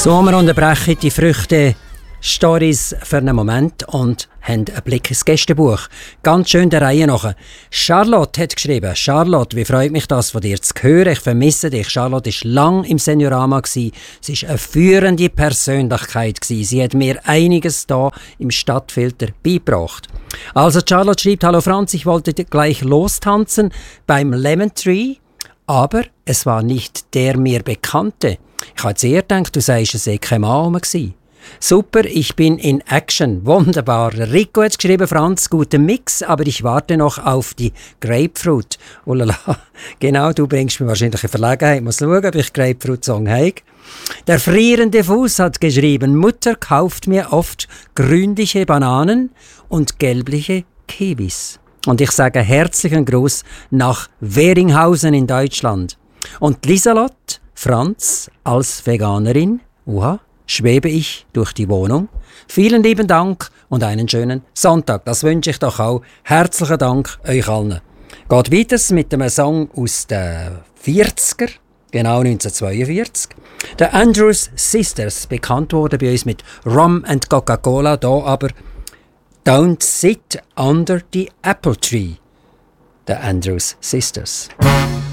So, wir unterbrechen die Früchte-Stories für einen Moment und haben einen Blick ins Gästebuch. Ganz schön der Reihe nach. Charlotte hat geschrieben: Charlotte, wie freut mich das von dir zu hören. Ich vermisse dich. Charlotte war lang im Seniorama. Sie war eine führende Persönlichkeit. Sie hat mir einiges da im Stadtfilter beigebracht. Also Charlotte schreibt: Hallo Franz, ich wollte gleich lostanzen beim Lemon Tree, aber es war nicht der mir Bekannte. Ich habe jetzt eher gedacht, du sagst, es sei kein Mann rum gewesen. Super, ich bin in Action. Wunderbar. Rico hat geschrieben: Franz, guten Mix, aber ich warte noch auf die Grapefruit. Ulala. Genau, du bringst mir wahrscheinlich in Verlegenheit. Ich muss schauen, ob ich Grapefruit-Song habe. Der frierende Fuß hat geschrieben: Mutter kauft mir oft grünliche Bananen und gelbliche Kiwis. Und ich sage herzlichen Gruß nach Weringhausen in Deutschland. Und Lieselotte: Franz, als Veganerin, schwebe ich durch die Wohnung. Vielen lieben Dank und einen schönen Sonntag. Das wünsche ich doch auch. Herzlichen Dank euch allen. Geht weiter mit einem Song aus den 40er, genau 1942. The Andrews Sisters, bekannt worden bei uns mit Rum and Coca-Cola, da aber Don't Sit Under the Apple Tree. The Andrews Sisters.